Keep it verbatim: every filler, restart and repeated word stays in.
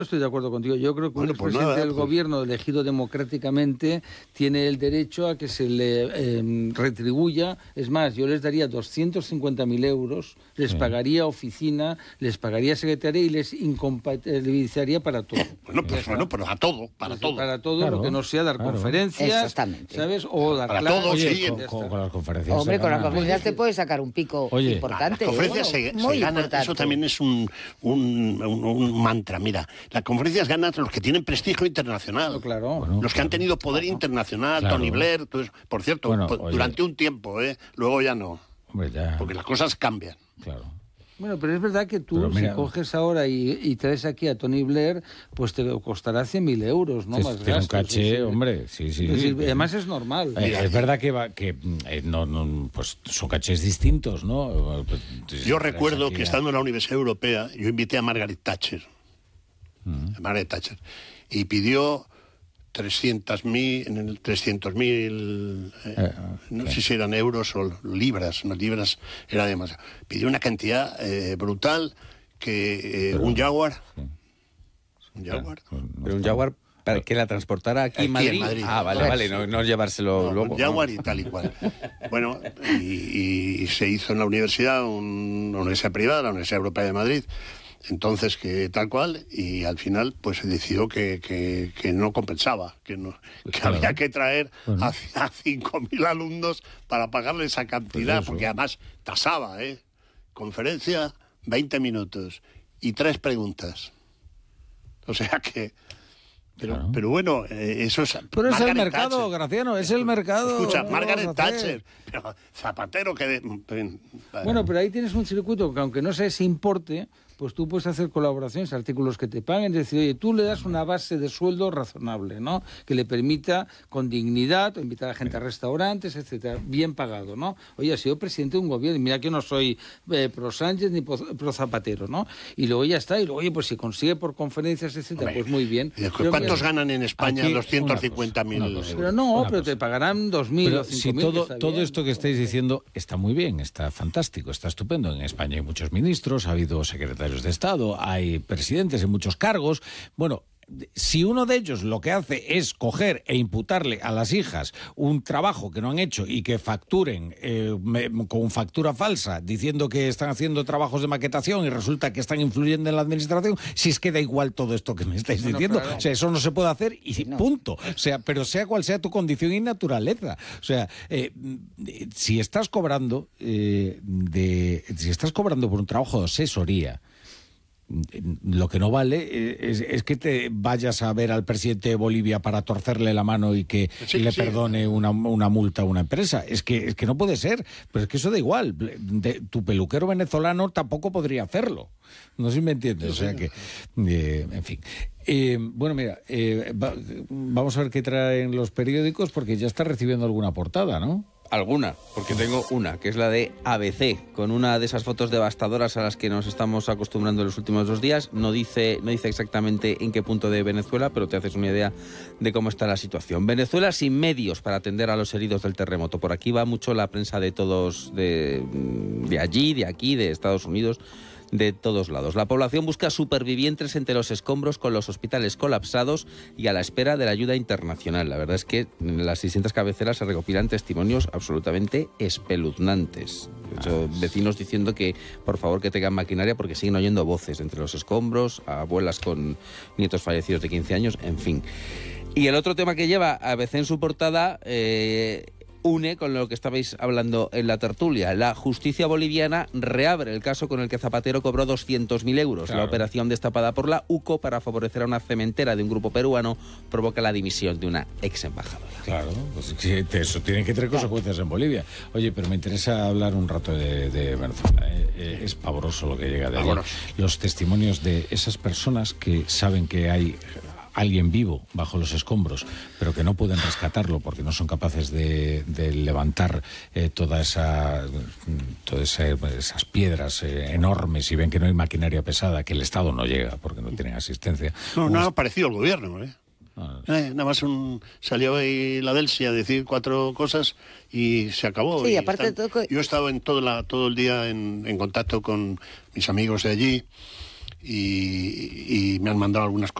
Estoy de acuerdo contigo. Yo creo que bueno, un pues presidente nada, del pues... gobierno elegido democráticamente tiene el derecho a que se le eh, retribuya. Es más, yo les daría doscientos cincuenta mil euros, les sí. pagaría oficina, les pagaría secretaria y les incompatibilizaría para todo. Bueno, pues bueno, pero a todo, para todo. Para todo, claro, lo que no sea dar claro. conferencias, ¿sabes? O dar para clases. todo, Oye, sí. Con, con, con las conferencias. Hombre, con las conferencias te puedes sacar un pico Oye, importante. Las conferencias ¿eh? se, Muy se gana, importante. eso también es un, un, un, un mantra. Mira, las conferencias ganan los que tienen prestigio internacional. Claro. Bueno, los que han tenido poder claro. internacional, claro. Tony Blair, todo eso. Por cierto, bueno, durante un tiempo, ¿eh? Luego ya no. Hombre, ya. Porque las cosas cambian. Claro. Bueno, pero es verdad que tú, mira, si coges ahora y, y traes aquí a Tony Blair, pues te costará cien mil euros, ¿no? Más tiene un caché, es decir, hombre, sí, sí. Es decir, sí además es normal. Eh, es verdad que, va, que eh, no, no, pues son cachés distintos, ¿no? Pues, yo recuerdo que a... estando en la Universidad Europea, yo invité a Margaret Thatcher, uh-huh. a Margaret Thatcher, y pidió trescientos mil, trescientos mil, eh, eh, no okay. sé si eran euros o libras, no libras, era demasiado. Pidió una cantidad eh, brutal que eh, Pero, un Jaguar, sí. un Jaguar, Pero un Jaguar para que la transportara aquí, aquí en, Madrid? en Madrid. Ah, vale, vale, no, no llevárselo no, luego. Un Jaguar no. y tal y cual. Bueno, y, y se hizo en la universidad, un, una universidad privada, la Universidad Europea de Madrid. Entonces, que tal cual, y al final pues se decidió que, que, que no compensaba, que, no, pues que claro. había que traer bueno. a, a cinco mil alumnos para pagarle esa cantidad, pues porque además tasaba, ¿eh? Conferencia, veinte minutos y tres preguntas. O sea que... Pero, claro. pero bueno, eh, eso es... Pero es Margaret el mercado, Thatcher. Graciano, es el mercado. Escucha, Margaret Thatcher, pero Zapatero que... De... Bueno, pero ahí tienes un circuito que aunque no sea ese importe, pues tú puedes hacer colaboraciones, artículos que te paguen, es decir, oye, tú le das una base de sueldo razonable, ¿no? Que le permita, con dignidad, invitar a gente a restaurantes, etcétera, bien pagado, ¿no? Oye, ha sido presidente de un gobierno, y mira que no soy eh, pro Sánchez ni pro Zapatero, ¿no? Y luego ya está, y luego, oye, pues si consigue por conferencias, etcétera, pues muy bien. ¿Cuántos que, ganan en España doscientos cincuenta mil euros? Pero no, pero te pagarán dos mil o cinco mil. Si todo, todo esto que estáis diciendo está muy bien, está fantástico, está estupendo. En España hay muchos ministros, ha habido secretarios de Estado, hay presidentes en muchos cargos. Bueno, si uno de ellos lo que hace es coger e imputarle a las hijas un trabajo que no han hecho y que facturen eh, me, con factura falsa, diciendo que están haciendo trabajos de maquetación y resulta que están influyendo en la administración, si es que da igual todo esto que me estáis bueno, diciendo. Claro. O sea, eso no se puede hacer y no. punto. O sea, pero sea cual sea tu condición y naturaleza. O sea, eh, si estás cobrando eh, de, si estás cobrando por un trabajo de asesoría, lo que no vale es, es que te vayas a ver al presidente de Bolivia para torcerle la mano y que sí, le sí. perdone una, una multa a una empresa. Es que, es que no puede ser. Pero es que eso da igual. De, tu peluquero venezolano tampoco podría hacerlo. No sé si me entiendes. Sí, o sea que, eh, en fin. Eh, bueno, mira, eh, va, vamos a ver qué traen los periódicos porque ya está recibiendo alguna portada, ¿no? Alguna, porque tengo una, que es la de A B C, con una de esas fotos devastadoras a las que nos estamos acostumbrando en los últimos dos días. No dice, no dice exactamente en qué punto de Venezuela, pero te haces una idea de cómo está la situación. Venezuela sin medios para atender a los heridos del terremoto. Por aquí va mucho la prensa de todos, de, de allí, de aquí, de Estados Unidos, de todos lados. La población busca supervivientes entre los escombros con los hospitales colapsados y a la espera de la ayuda internacional. La verdad es que en las distintas cabeceras se recopilan testimonios absolutamente espeluznantes. De hecho, vecinos diciendo que por favor que tengan maquinaria porque siguen oyendo voces entre los escombros, abuelas con nietos fallecidos de quince años, en fin. Y el otro tema que lleva A B C en su portada eh, une con lo que estabais hablando en la tertulia. La justicia boliviana reabre el caso con el que Zapatero cobró doscientos mil euros. Claro. La operación destapada por la U C O para favorecer a una cementera de un grupo peruano provoca la dimisión de una ex embajadora. Claro, pues eso tiene que tener consecuencias en Bolivia. Oye, pero me interesa hablar un rato de, de Venezuela. Eh, eh, es pavoroso lo que llega de allí. Los testimonios de esas personas que saben que hay alguien vivo bajo los escombros, pero que no pueden rescatarlo porque no son capaces de, de levantar eh, toda esa, todas esa, esas piedras eh, enormes y ven que no hay maquinaria pesada, que el Estado no llega porque no tienen asistencia. No, no ha parecido el gobierno, ¿eh? Ah, eh, nada más un, salió ahí la Delsi a decir cuatro cosas y se acabó. Sí, y aparte están, de todo... Yo he estado en todo, la, todo el día en, en contacto con mis amigos de allí y, y me han mandado algunas cosas